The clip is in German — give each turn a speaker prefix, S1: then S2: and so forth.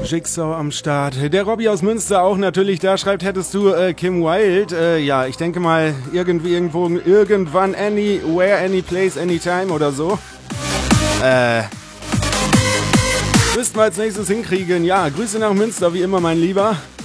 S1: Jigsaw am Start. Der Robby aus Münster auch natürlich da, schreibt, hättest du Kim Wilde. Ja, ich denke mal irgendwie, irgendwo, irgendwann, anywhere, any place, anytime oder so. Müssten wir als nächstes hinkriegen. Ja, Grüße nach Münster, wie immer, mein Lieber.